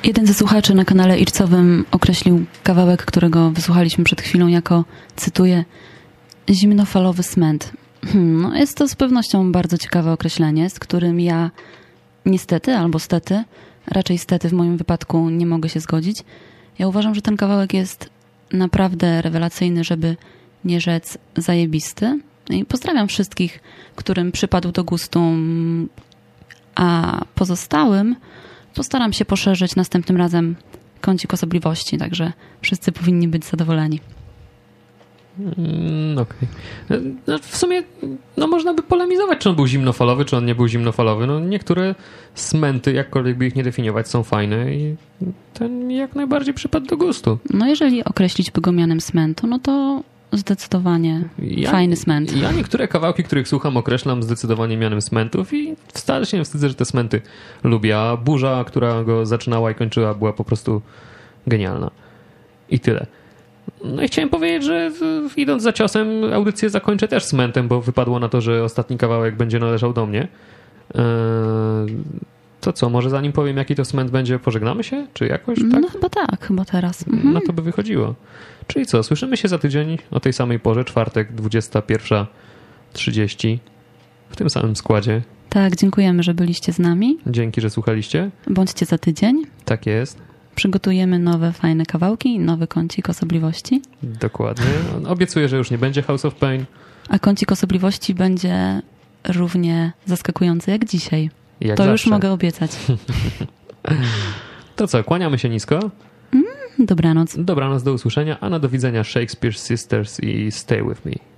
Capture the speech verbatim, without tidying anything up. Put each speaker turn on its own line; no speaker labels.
Jeden ze słuchaczy na kanale ircowym określił kawałek, którego wysłuchaliśmy przed chwilą jako, cytuję, zimnofalowy smęt. Hmm, no jest to z pewnością bardzo ciekawe określenie, z którym ja niestety albo stety, raczej stety w moim wypadku nie mogę się zgodzić. Ja uważam, że ten kawałek jest naprawdę rewelacyjny, żeby nie rzec zajebisty. I pozdrawiam wszystkich, którym przypadł do gustu, a pozostałym postaram się poszerzyć następnym razem kącik osobliwości, także wszyscy powinni być zadowoleni.
Mm, Okej. Okay. No, w sumie no, można by polemizować, czy on był zimnofalowy, czy on nie był zimnofalowy. No, niektóre smęty, jakkolwiek by ich nie definiować, są fajne i ten mi jak najbardziej przypadł do gustu.
No jeżeli określić by go mianem smętu, no to zdecydowanie
ja,
fajny smęt.
Ja niektóre kawałki, których słucham, określam zdecydowanie mianem smętów i wcale się nie wstydzę, że te smęty lubię. A burza, która go zaczynała i kończyła, była po prostu genialna. I tyle. No i chciałem powiedzieć, że idąc za ciosem, audycję zakończę też smętem, bo wypadło na to, że ostatni kawałek będzie należał do mnie. Eee, to co, może zanim powiem, jaki to smęt będzie, pożegnamy się? Czy jakoś tak?
No chyba tak, chyba teraz. Mhm.
No to by wychodziło. Czyli co, słyszymy się za tydzień o tej samej porze, czwartek, dwudziesta pierwsza trzydzieści w tym samym składzie.
Tak, dziękujemy, że byliście z nami.
Dzięki, że słuchaliście.
Bądźcie za tydzień.
Tak jest.
Przygotujemy nowe, fajne kawałki, nowy kącik osobliwości.
Dokładnie. Obiecuję, że już nie będzie House of Pain.
A kącik osobliwości będzie równie zaskakujący jak dzisiaj.
Jak
to
zawsze.
już mogę obiecać.
To co, kłaniamy się nisko.
Mm, dobranoc.
Dobranoc, do usłyszenia, a na do widzenia Shakespeare Sisters i Stay With Me.